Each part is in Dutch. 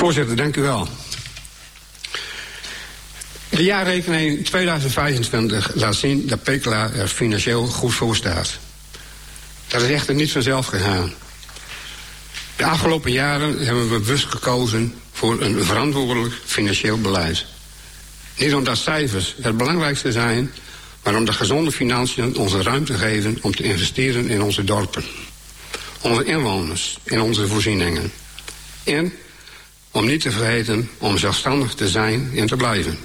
Voorzitter, dank u wel. De jaarrekening 2025 laat zien dat Pekela er financieel goed voor staat. Dat is echter niet vanzelf gegaan. De afgelopen jaren hebben we bewust gekozen voor een verantwoordelijk financieel beleid. Niet omdat cijfers het belangrijkste zijn, maar omdat gezonde financiën ons de ruimte geven om te investeren in onze dorpen, onze inwoners, in onze voorzieningen. En, om niet te vergeten, om zelfstandig te zijn en te blijven.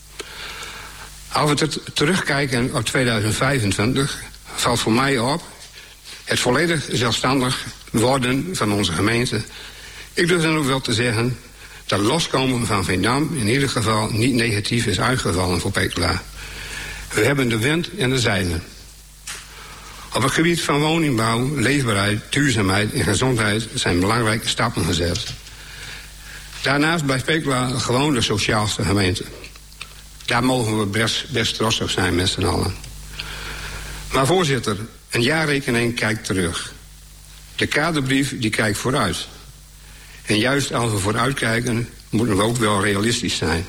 Als we terugkijken op 2025, valt voor mij op het volledig zelfstandig worden van onze gemeente. Ik durf dan ook wel te zeggen dat loskomen van Veendam in ieder geval niet negatief is uitgevallen voor Pekela. We hebben de wind en de zeilen. Op het gebied van woningbouw, leefbaarheid, duurzaamheid en gezondheid zijn belangrijke stappen gezet. Daarnaast blijft Pekela gewoon de sociaalste gemeente. Daar mogen we best trots op zijn met z'n allen. Maar voorzitter, een jaarrekening kijkt terug. De kaderbrief die kijkt vooruit. En juist als we vooruitkijken, moeten we ook wel realistisch zijn.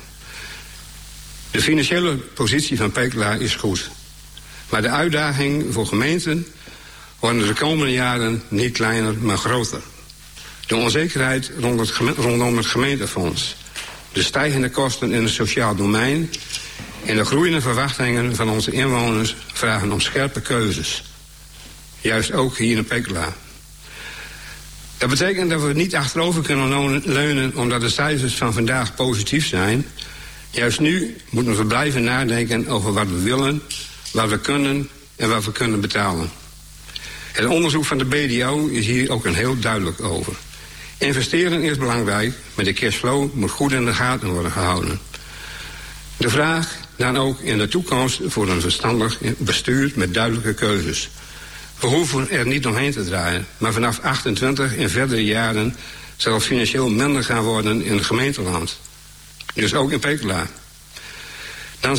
De financiële positie van Pekela is goed. Maar de uitdagingen voor gemeenten worden de komende jaren niet kleiner, maar groter. De onzekerheid rondom het gemeentefonds, de stijgende kosten in het sociaal domein en de groeiende verwachtingen van onze inwoners vragen om scherpe keuzes. Juist ook hier in Pekela. Dat betekent dat we niet achterover kunnen leunen omdat de cijfers van vandaag positief zijn. Juist nu moeten we blijven nadenken over wat we willen, wat we kunnen en wat we kunnen betalen. Het onderzoek van de BDO is hier ook een heel duidelijk over. Investeren is belangrijk, maar de cashflow moet goed in de gaten worden gehouden. De vraag dan ook in de toekomst voor een verstandig bestuur met duidelijke keuzes. We hoeven er niet omheen te draaien, maar vanaf 28 en verdere jaren zal het financieel minder gaan worden in het gemeenteland. Dus ook in Pekela. Dan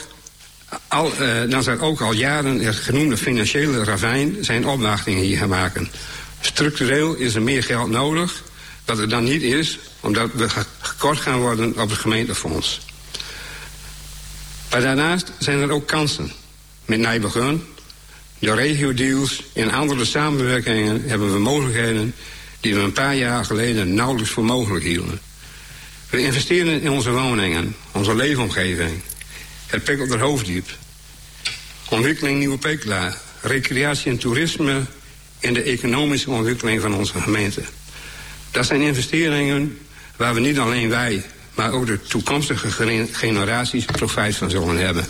zal ook al jaren het genoemde financiële ravijn zijn opwachtingen hier gaan maken. Structureel is er meer geld nodig, wat er dan niet is, omdat we gekort gaan worden op het gemeentefonds. Maar daarnaast zijn er ook kansen. Met Nijmegen, de regio-deals en andere samenwerkingen hebben we mogelijkheden die we een paar jaar geleden nauwelijks voor mogelijk hielden. We investeren in onze woningen, onze leefomgeving, het Pekelder Hoofddiep, ontwikkeling Nieuwe Pekela, recreatie en toerisme en de economische ontwikkeling van onze gemeente. Dat zijn investeringen waar we niet alleen wij, maar ook de toekomstige generaties profijt van zullen hebben.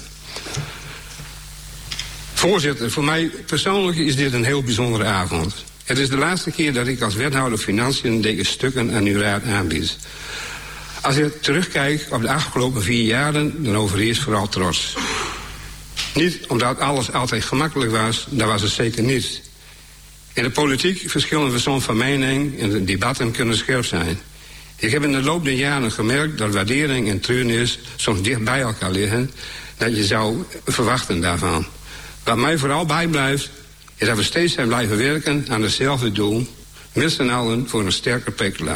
Voorzitter, voor mij persoonlijk is dit een heel bijzondere avond. Het is de laatste keer dat ik als wethouder Financiën deze stukken aan uw raad aanbied. Als ik terugkijk op de afgelopen 4 jaren, dan overheerst vooral trots. Niet omdat alles altijd gemakkelijk was, dat was het zeker niet. In de politiek verschillen we soms van mening en de debatten kunnen scherp zijn. Ik heb in de loop der jaren gemerkt dat waardering en treurnis soms dicht bij elkaar liggen, dat je zou verwachten daarvan. Wat mij vooral bijblijft, is dat we steeds zijn blijven werken aan hetzelfde doel, met z'n allen voor een sterker Pekela.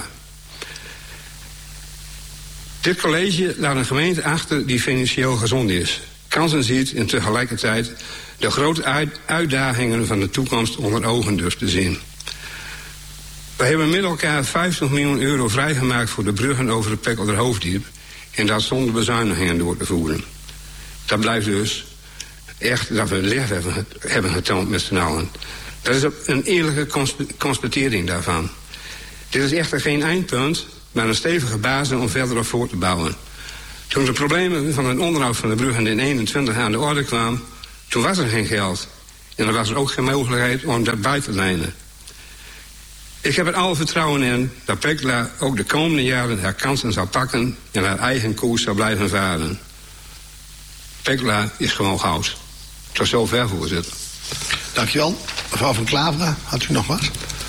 Dit college laat een gemeente achter die financieel gezond is, kansen ziet en tegelijkertijd de grote uitdagingen van de toekomst onder ogen durft te zien. We hebben met elkaar 50 miljoen euro vrijgemaakt voor de bruggen over het Pekelder Hoofddiep en dat zonder bezuinigingen door te voeren. Dat blijft dus echt dat we lef hebben getoond met z'n allen. Dat is een eerlijke constatering daarvan. Dit is echter geen eindpunt, maar een stevige basis om verder op voor te bouwen. Toen de problemen van het onderhoud van de bruggen in 21 aan de orde kwamen, toen was er geen geld. En er was ook geen mogelijkheid om dat bij te lijnen. Ik heb er alle vertrouwen in dat Pekela ook de komende jaren haar kansen zal pakken en haar eigen koers zal blijven varen. Pekela is gewoon goud. Tot zover, voorzitter. Dankjewel. Mevrouw van Klaveren, had u nog wat?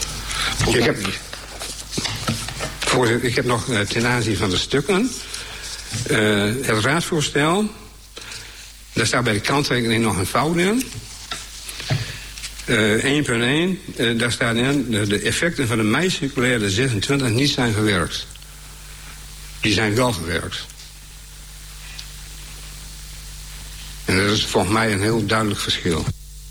Ik heb nog ten aanzien van de stukken. Het raadsvoorstel. Daar staat bij de kanttekening nog een fout in. 1.1, daar staat in de effecten van de mei-circulaire 26 niet zijn verwerkt. die zijn wel gewerkt. En dat is volgens mij een heel duidelijk verschil.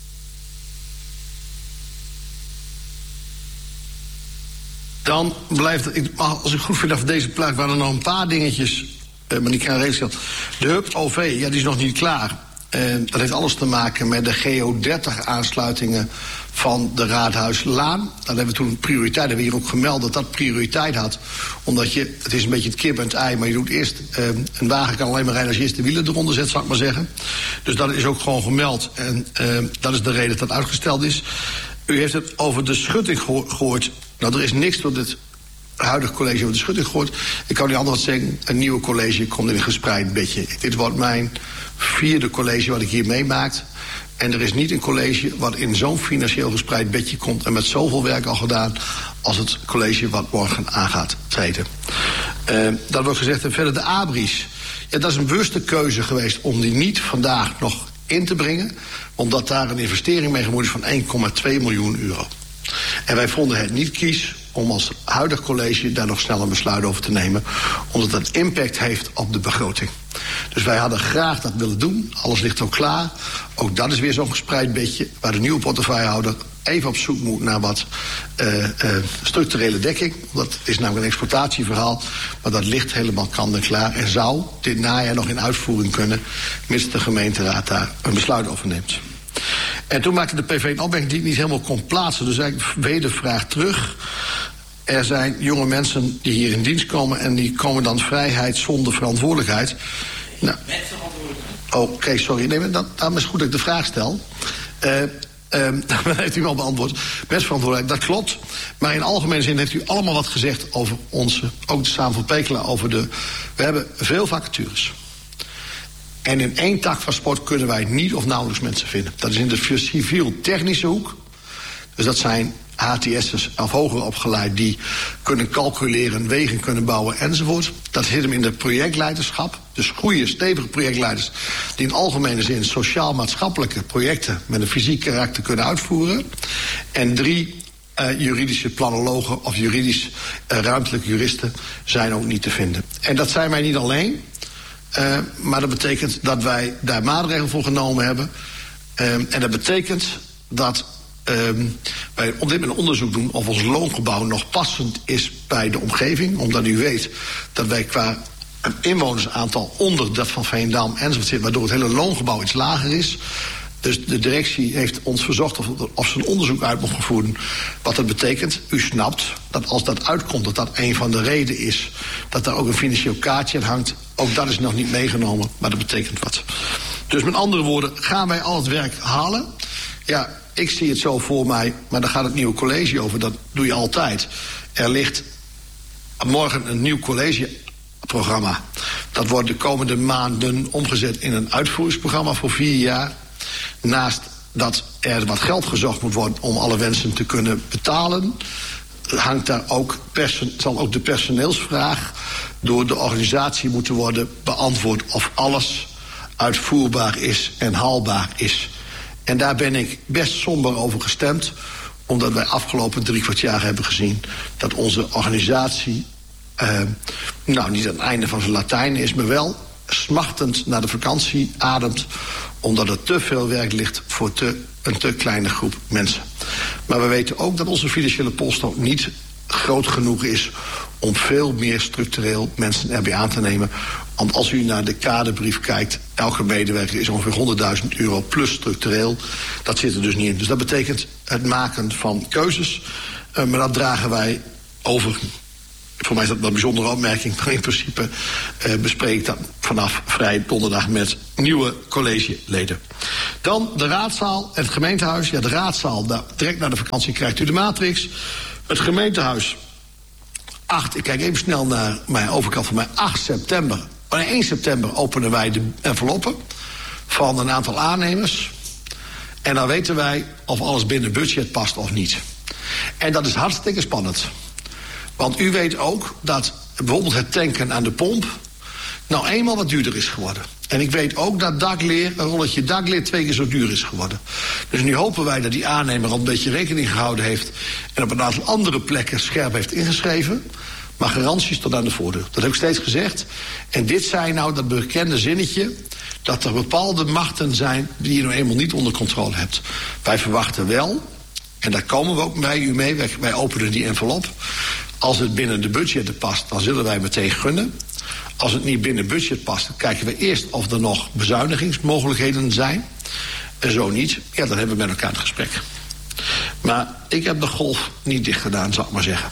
Dan blijft het, als ik goed vind af deze plaat, waren er nog een paar dingetjes, maar die kan redelijk stellen. De Hub OV, ja, die is nog niet klaar. Dat heeft alles te maken met de GO30-aansluitingen van de Raadhuislaan. Daar hebben we toen prioriteit, hebben we hier ook gemeld dat dat prioriteit had. Omdat het is een beetje het kip en het ei, maar je doet eerst, een wagen kan alleen maar rijden als je eerst de wielen eronder zet, zal ik maar zeggen. Dus dat is ook gewoon gemeld en dat is de reden dat dat uitgesteld is. U heeft het over de schutting gehoord. Nou, er is niks door het huidige college over de schutting gehoord. Ik kan niet anders zeggen, een nieuwe college komt in een gespreid bedje. Dit wordt mijn 4e college wat ik hier meemaak. En er is niet een college wat in zo'n financieel gespreid bedje komt en met zoveel werk al gedaan als het college wat morgen aan gaat treden. Dat wordt gezegd. En verder de ABRI's. Ja, dat is een bewuste keuze geweest om die niet vandaag nog in te brengen, omdat daar een investering mee gemoeid is van 1,2 miljoen euro. En wij vonden het niet kies om als huidig college daar nog snel een besluit over te nemen, omdat dat impact heeft op de begroting. Dus wij hadden graag dat willen doen. Alles ligt ook klaar. Ook dat is weer zo'n gespreid bedje waar de nieuwe portefeuillehouder even op zoek moet naar wat structurele dekking. Dat is namelijk een exploitatieverhaal, maar dat ligt helemaal kant en klaar en zou dit najaar nog in uitvoering kunnen, mits de gemeenteraad daar een besluit over neemt. En toen maakte de PV een opmerking die ik niet helemaal kon plaatsen. Dus eigenlijk wedervraag terug. Er zijn jonge mensen die hier in dienst komen en die komen dan vrijheid zonder verantwoordelijkheid. Nou, met verantwoordelijkheid. Oké, sorry. Nee, daarom is het goed dat ik de vraag stel. Dat heeft u wel beantwoord. Met verantwoordelijkheid, dat klopt. Maar in algemene zin heeft u allemaal wat gezegd over ook de Samen voor Pekela, we hebben veel vacatures. En in één tak van sport kunnen wij niet of nauwelijks mensen vinden. Dat is in de civiel-technische hoek. Dus dat zijn HTS'ers of hoger opgeleid die kunnen calculeren, wegen kunnen bouwen enzovoort. Dat zit hem in de projectleiderschap. Dus goede, stevige projectleiders die in algemene zin sociaal-maatschappelijke projecten met een fysiek karakter kunnen uitvoeren. En 3 juridische planologen of juridisch ruimtelijke juristen zijn ook niet te vinden. En dat zijn wij niet alleen. Maar dat betekent dat wij daar maatregelen voor genomen hebben. En dat betekent dat wij op dit moment onderzoek doen of ons loongebouw nog passend is bij de omgeving. Omdat u weet dat wij qua inwonersaantal onder dat van Veendam enzovoort zitten, waardoor het hele loongebouw iets lager is. Dus de directie heeft ons verzocht of ze een onderzoek uit mogen voeren wat dat betekent. U snapt dat als dat uitkomt, dat dat een van de redenen is dat daar ook een financieel kaartje aan hangt. Ook dat is nog niet meegenomen, maar dat betekent wat. Dus met andere woorden, gaan wij al het werk halen? Ja, ik zie het zo voor mij, maar daar gaat het nieuwe college over. Dat doe je altijd. Er ligt morgen een nieuw collegeprogramma. Dat wordt de komende maanden omgezet in een uitvoeringsprogramma voor 4 jaar. Naast dat er wat geld gezocht moet worden om alle wensen te kunnen betalen, hangt daar ook zal ook de personeelsvraag door de organisatie moeten worden beantwoord of alles uitvoerbaar is en haalbaar is. En daar ben ik best somber over gestemd, omdat wij afgelopen 3/4 jaar hebben gezien dat onze organisatie niet aan het einde van zijn Latijn is, maar wel smachtend naar de vakantie ademt, omdat er te veel werk ligt voor een te kleine groep mensen. Maar we weten ook dat onze financiële post niet groot genoeg is om veel meer structureel mensen erbij aan te nemen. Want als u naar de kaderbrief kijkt, elke medewerker is ongeveer €100.000 plus structureel. Dat zit er dus niet in. Dus dat betekent het maken van keuzes. Maar dat dragen wij over. Voor mij is dat een bijzondere opmerking, maar in principe bespreek ik dat vanaf vrij donderdag met nieuwe collegeleden. Dan de raadzaal en het gemeentehuis. Ja, de raadzaal, direct na de vakantie krijgt u de matrix. Het gemeentehuis, ik kijk even snel naar mijn overkant van mij, 1 september openen wij de enveloppen van een aantal aannemers. En dan weten wij of alles binnen budget past of niet. En dat is hartstikke spannend. Want u weet ook dat bijvoorbeeld het tanken aan de pomp nou eenmaal wat duurder is geworden. En ik weet ook dat een rolletje dakleer 2 keer zo duur is geworden. Dus nu hopen wij dat die aannemer al een beetje rekening gehouden heeft en op een aantal andere plekken scherp heeft ingeschreven. maar garanties tot aan de voordeur. Dat heb ik steeds gezegd. En dit zei nou dat bekende zinnetje, dat er bepaalde machten zijn die je nou eenmaal niet onder controle hebt. Wij verwachten wel, en daar komen we ook bij u mee, wij openen die envelop. Als het binnen de budgetten past, dan zullen wij meteen gunnen. Als het niet binnen budget past, dan kijken we eerst of er nog bezuinigingsmogelijkheden zijn. En zo niet, ja, dan hebben we met elkaar het gesprek. Maar ik heb de golf niet dicht gedaan, zal ik maar zeggen.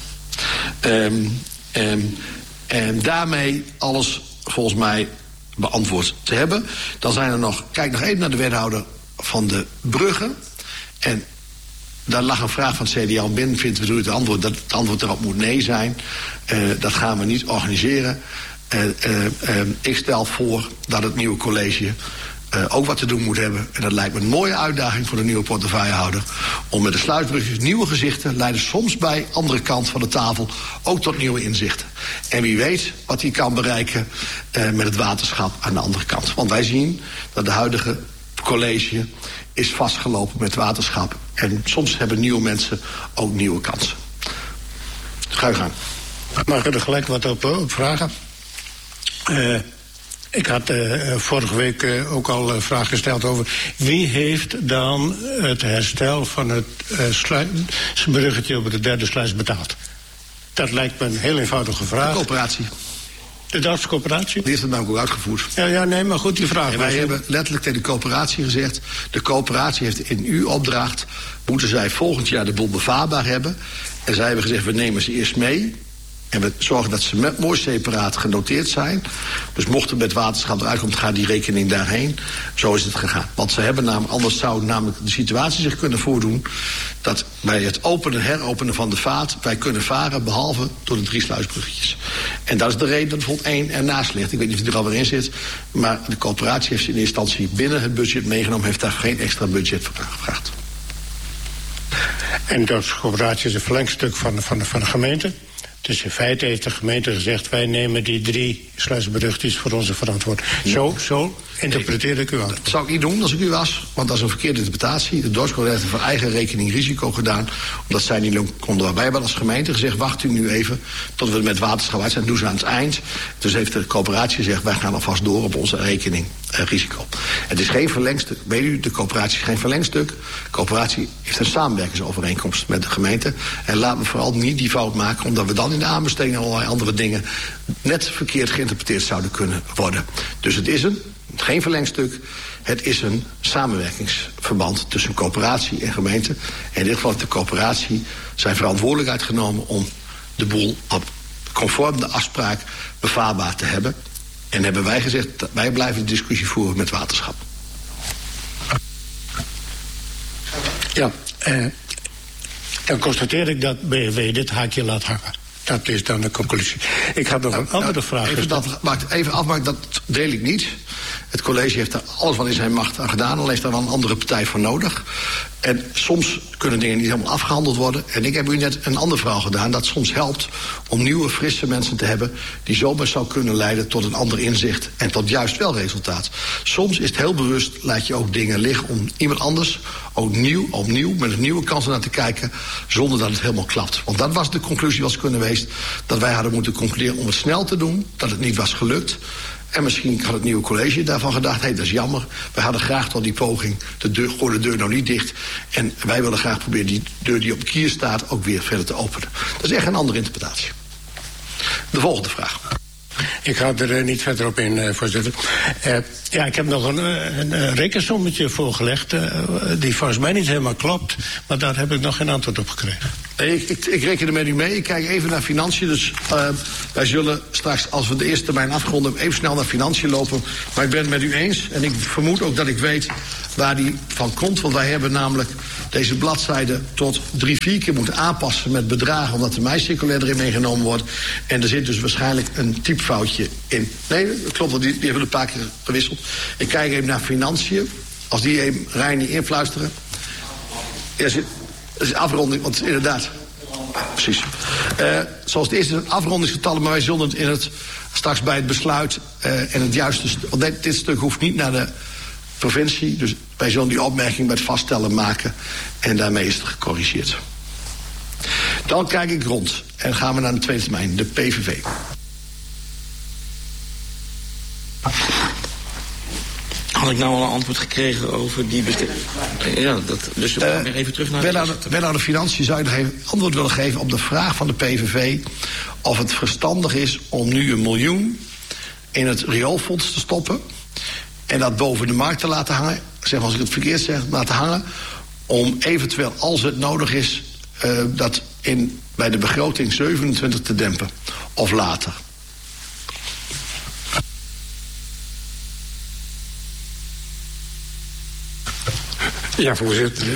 En daarmee alles volgens mij beantwoord te hebben. Dan zijn er nog, kijk nog even naar de wethouder van de bruggen. En daar lag een vraag van het CDA binnen. Vindt u het antwoord dat het antwoord erop moet nee zijn? Dat gaan we niet organiseren. Ik stel voor dat het nieuwe college ook wat te doen moet hebben. En dat lijkt me een mooie uitdaging voor de nieuwe portefeuillehouder. Om met de sluisbrugjes nieuwe gezichten leiden soms bij andere kant van de tafel ook tot nieuwe inzichten. En wie weet wat hij kan bereiken met het waterschap aan de andere kant. Want wij zien dat de huidige college is vastgelopen met waterschap. En soms hebben nieuwe mensen ook nieuwe kansen. Ga je gang. Mag ik er gelijk wat op vragen? Ik had vorige week ook al een vraag gesteld over wie heeft dan het herstel van het bruggetje op de derde sluis betaald. Dat lijkt me een heel eenvoudige vraag. De coöperatie. De dorpscoöperatie? Die heeft het namelijk ook uitgevoerd. Ja, nee, maar goed, die vraag. En wij hebben letterlijk tegen de coöperatie gezegd, de coöperatie heeft in uw opdracht, moeten zij volgend jaar de boel bevaarbaar hebben. En zij hebben gezegd, we nemen ze eerst mee. En we zorgen dat ze mooi separaat genoteerd zijn. Dus mocht er met waterschap eruit komt, gaat die rekening daarheen. Zo is het gegaan. Want ze hebben anders zou namelijk de situatie zich kunnen voordoen dat bij het heropenen van de vaart wij kunnen varen behalve door de 3 sluisbruggetjes. En dat is de reden dat bijvoorbeeld 1 ernaast ligt. Ik weet niet of die er alweer in zit. Maar de coöperatie heeft ze in eerste instantie binnen het budget meegenomen, heeft daar geen extra budget voor aangevraagd. En de coöperatie is een verlengstuk van de gemeente. Dus in feite heeft de gemeente gezegd, wij nemen die 3 sluisbruggetjes voor onze verantwoording. Zo interpreteer ik u aan. Dat zou ik niet doen als ik u was, want dat is een verkeerde interpretatie. De dorpscoöperatie heeft voor eigen rekening risico gedaan, omdat zij niet konden. Wij hebben als gemeente gezegd, wacht u nu even tot we met waterschap uit zijn, doen ze aan het eind. Dus heeft de coöperatie gezegd, wij gaan alvast door op onze rekening risico. Het is geen verlengstuk. Weet u, de coöperatie is geen verlengstuk. De coöperatie heeft een samenwerkingsovereenkomst met de gemeente. En laten we vooral niet die fout maken, omdat we dan in de aanbesteding en allerlei andere dingen net verkeerd geïnterpreteerd zouden kunnen worden. Dus het is geen verlengstuk. Het is een samenwerkingsverband tussen coöperatie en gemeente. En in dit geval heeft de coöperatie zijn verantwoordelijkheid genomen om de boel op conform de afspraak bevaarbaar te hebben. En hebben wij gezegd, wij blijven de discussie voeren met waterschap. Ja, dan constateer ik dat BW dit haakje laat hangen. Dat is dan de conclusie. Ik had nog een andere vraag. Even afmaken, dat deel ik niet. Het college heeft er alles wat in zijn macht aan gedaan, al heeft daar wel een andere partij voor nodig. En soms kunnen dingen niet helemaal afgehandeld worden. En ik heb u net een ander verhaal gedaan, dat soms helpt om nieuwe, frisse mensen te hebben die zomaar zou kunnen leiden tot een ander inzicht en tot juist wel resultaat. Soms is het heel bewust, laat je ook dingen liggen om iemand anders ook opnieuw met een nieuwe kans naar te kijken, zonder dat het helemaal klapt. Want dat was de conclusie was kunnen geweest, dat wij hadden moeten concluderen om het snel te doen, dat het niet was gelukt. En misschien had het nieuwe college daarvan gedacht, hé, dat is jammer. Wij hadden graag tot die poging, gooi de deur nou niet dicht. En wij willen graag proberen die deur die op de kier staat ook weer verder te openen. Dat is echt een andere interpretatie. De volgende vraag. Ik ga er niet verder op in, voorzitter. Ik heb nog een rekensommetje voorgelegd, die volgens mij niet helemaal klopt, maar daar heb ik nog geen antwoord op gekregen. Ik reken er met u mee. Ik kijk even naar financiën. Dus wij zullen straks, als we de eerste termijn afgeronden hebben, even snel naar financiën lopen. Maar ik ben het met u eens. En ik vermoed ook dat ik weet waar die van komt. Want wij hebben namelijk deze bladzijde tot 3-4 keer moeten aanpassen met bedragen, omdat de mei-circulair erin meegenomen wordt. En er zit dus waarschijnlijk een typfoutje in. Nee, dat klopt, want die hebben we een paar keer gewisseld. Ik kijk even naar financiën. Als die even Rijn niet influisteren. Ja, dat is afronding, want inderdaad. Precies. Zoals het eerste een afrondingsgetallen, maar wij zullen het straks bij het besluit en het juiste. Want dit stuk hoeft niet naar de provincie, dus wij zullen die opmerking bij het vaststellen maken en daarmee is het gecorrigeerd. Dan kijk ik rond en gaan we naar de tweede termijn, de PVV. Had ik nou al een antwoord gekregen over die bestemming? Ja, dus we gaan weer even terug naar Wethouder Financiën, zou je nog even antwoord willen geven op de vraag van de PVV... of het verstandig is om nu 1 miljoen in het rioolfonds te stoppen... en dat boven de markt te laten hangen, zeg maar als ik het verkeerd zeg, laten hangen... om eventueel, als het nodig is, dat bij de begroting 27 te dempen. Of later. Ja, voorzitter.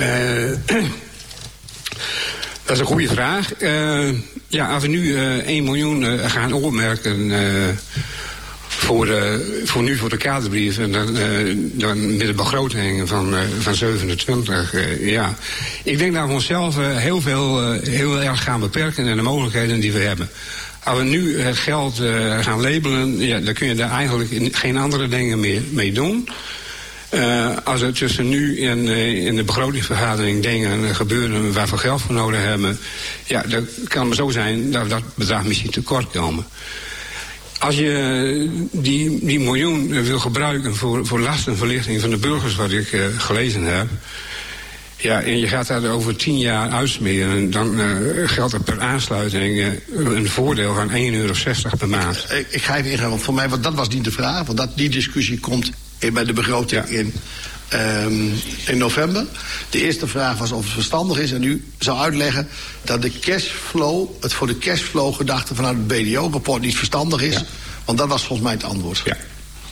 Dat is een goede vraag. Als we nu 1 miljoen gaan oormerken voor de kaderbrief... en dan met de begroting van 27, ja. Ik denk dat we onszelf heel erg gaan beperken in de mogelijkheden die we hebben. Als we nu het geld gaan labelen, ja, dan kun je daar eigenlijk geen andere dingen meer mee doen... als er tussen nu en in de begrotingsvergadering dingen gebeuren waar we geld voor nodig hebben, ja, dan kan het maar zo zijn dat we dat bedrag misschien tekort komen. Als je die miljoen wil gebruiken voor lastenverlichting van de burgers, wat ik gelezen heb, ja, en je gaat daar over 10 jaar uitsmeren, dan geldt er per aansluiting een voordeel van €1,60 per maand. Ik ga even ingaan, want voor mij, dat was niet de vraag, want die discussie komt bij de begroting in november. De eerste vraag was of het verstandig is, en u zou uitleggen dat de cashflow, het voor de cashflow gedachte vanuit het BDO-rapport niet verstandig is, want dat was volgens mij het antwoord. Ja.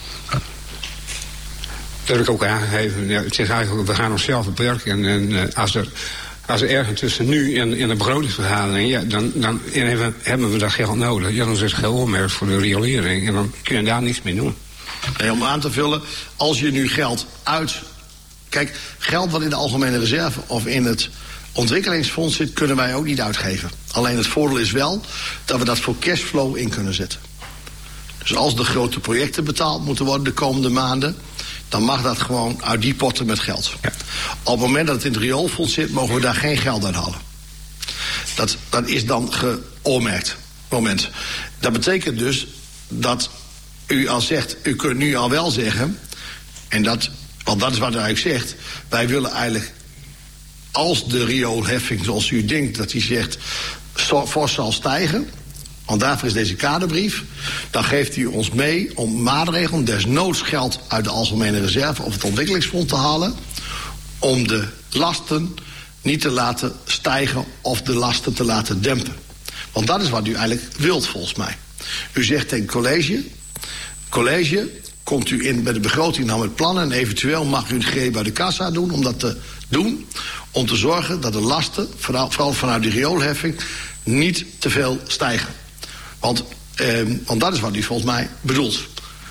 Dat heb ik ook aangegeven. Ja, het is eigenlijk, we gaan onszelf beperken. En als er ergens tussen nu en de begrotingsvergadering, ja, dan hebben we dat geld nodig. Ja, dan is het geoormerkt voor de riolering. En dan kun je daar niks mee doen. Nee, om aan te vullen, als je nu geld Kijk, geld wat in de algemene reserve of in het ontwikkelingsfonds zit, kunnen wij ook niet uitgeven. Alleen het voordeel is wel dat we dat voor cashflow in kunnen zetten. Dus als de grote projecten betaald moeten worden de komende maanden, dan mag dat gewoon uit die potten met geld. Ja. Op het moment dat het in het rioolfonds zit, mogen we daar geen geld uit halen. Dat is dan geoormerkt. Moment. Dat betekent dus dat u al zegt, u kunt nu al wel zeggen, want dat is wat u eigenlijk zegt, wij willen eigenlijk, als de rioolheffing zoals u denkt dat hij zegt fors zal stijgen, want daarvoor is deze kaderbrief, dan geeft u ons mee om maatregelen, desnoods geld uit de algemene reserve of het ontwikkelingsfonds te halen, om de lasten niet te laten stijgen of de lasten te laten dempen. Want dat is wat u eigenlijk wilt volgens mij. U zegt tegen college, komt u in bij de begroting dan met plannen en eventueel mag u een greep bij de kassa doen om dat te doen, om te zorgen dat de lasten, vooral vanuit de rioolheffing, niet te veel stijgen. Want dat is wat u volgens mij bedoelt.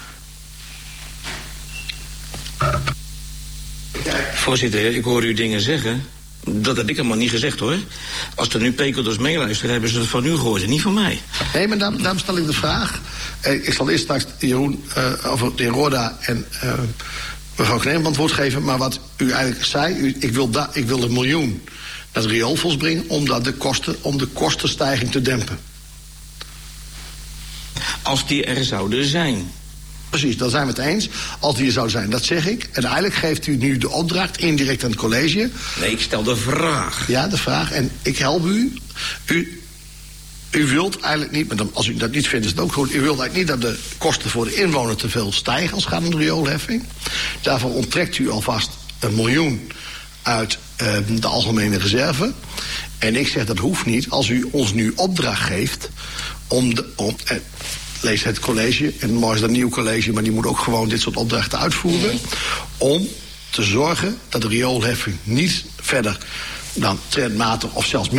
Voorzitter, ik hoor u dingen zeggen. Dat heb ik helemaal niet gezegd, hoor. Als er nu pekelders meeluisteren, hebben ze het van u gehoord en niet van mij. Nee, maar daarom stel ik de vraag. Ik zal eerst straks Jeroen, over de heer Roorda en mevrouw Kneem antwoord geven. Maar wat u eigenlijk zei, ik wil 1 miljoen naar het rioolfonds brengen om de kostenstijging te dempen. Als die er zouden zijn. Precies, daar zijn we het eens. Als die er zou zijn, dat zeg ik. En eigenlijk geeft u nu de opdracht indirect aan het college. Nee, ik stel de vraag. Ja, de vraag. En ik help u. U wilt eigenlijk niet, maar als u dat niet vindt is het ook goed. U wilt eigenlijk niet dat de kosten voor de inwoner te veel stijgen als het gaat om de rioolheffing. Daarvoor onttrekt u alvast 1 miljoen uit de algemene reserve. En ik zeg dat hoeft niet als u ons nu opdracht geeft lees het college, en morgen is dat een nieuw college, maar die moet ook gewoon dit soort opdrachten uitvoeren, om te zorgen dat de rioolheffing niet verder dan trendmatig of zelfs